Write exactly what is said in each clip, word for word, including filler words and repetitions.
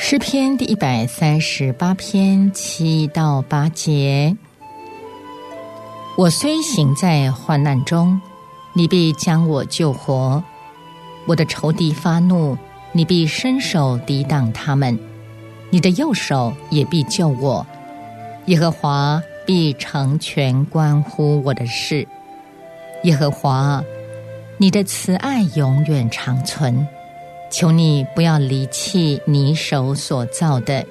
诗篇第一百三十八篇七到八节：我虽行在患难中，你必将我救活；我的仇敌发怒，你必伸手抵挡他们；你的右手也必救我。耶和华必成全关乎我的事。耶和华，你的慈爱永远长存，求你不要离弃你手所造的。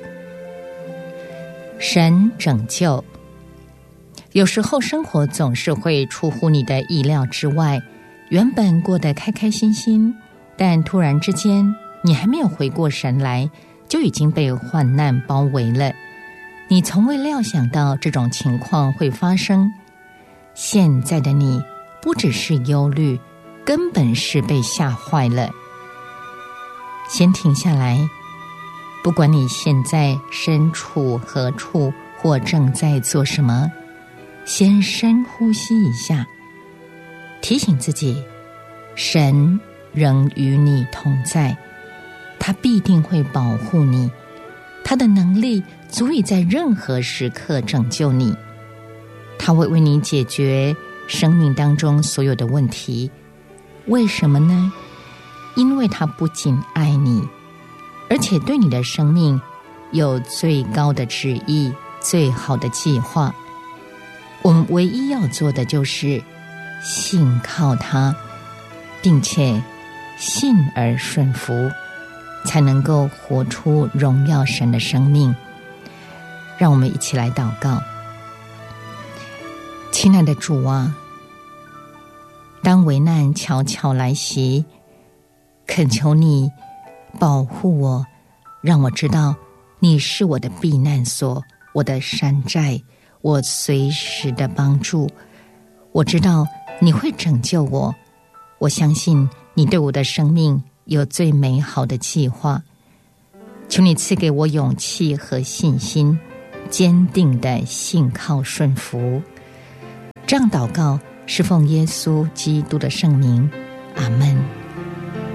神拯救。有时候生活总是会出乎你的意料之外，原本过得开开心心，但突然之间你还没有回过神来，就已经被患难包围了。你从未料想到这种情况会发生。现在的你不只是忧虑，根本是被吓坏了。先停下来，不管你现在身处何处或正在做什么，先深呼吸一下，提醒自己，神仍与你同在，他必定会保护你，他的能力足以在任何时刻拯救你，他会为你解决生命当中所有的问题。为什么呢？因为他不仅爱你，而且对你的生命有最高的旨意，最好的计划。我们唯一要做的就是信靠他，并且信而顺服，才能够活出荣耀神的生命。让我们一起来祷告。亲爱的主啊，当危难悄悄来袭，恳求你保护我，让我知道你是我的避难所，我的山寨，我随时的帮助。我知道你会拯救我，我相信你对我的生命有最美好的计划。求你赐给我勇气和信心，坚定的信靠顺服。这样祷告是奉耶稣基督的圣名，阿们。